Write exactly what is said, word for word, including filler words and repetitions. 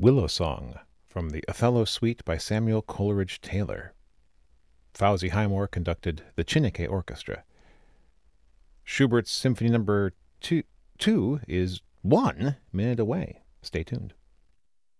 Willow Song from the Othello Suite by Samuel Coleridge Taylor. Fawzi Highmore conducted the Chineke Orchestra. Schubert's Symphony Number two, two is one minute away. Stay tuned.